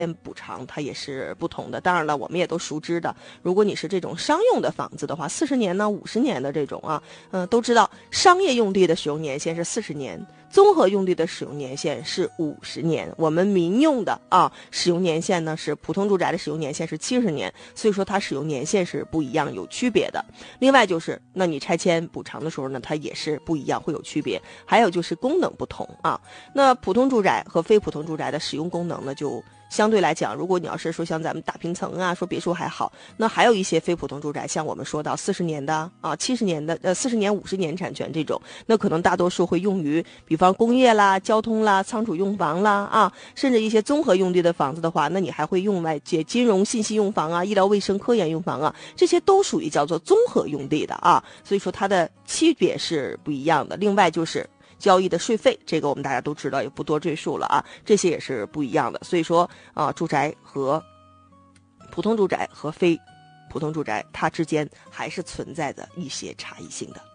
补偿它也是不同的。当然了，我们也都熟知的，如果你是这种商用的房子的话，40年呢、50年的这种啊，都知道商业用地的使用年限是40年，综合用地的使用年限是50年。我们民用的使用年限呢是普通住宅的使用年限是70年，所以说它使用年限是不一样，有区别的。另外就是，那你拆迁补偿的时候呢，它也是不一样，会有区别。还有就是功能不同啊，那普通住宅和非普通住宅的使用功能呢，就相对来讲，如果你要是说像咱们大平层啊，说别墅还好，那还有一些非普通住宅，像我们说到40年的70年的40年50年产权这种，那可能大多数会用于比方工业啦、交通啦、仓储用房啦甚至一些综合用地的房子的话，那你还会用来接金融信息用房医疗卫生科研用房这些都属于叫做综合用地的所以说它的区别是不一样的。另外就是交易的税费，这个我们大家都知道，也不多赘述了这些也是不一样的。所以说住宅和普通住宅和非普通住宅它之间还是存在着一些差异性的。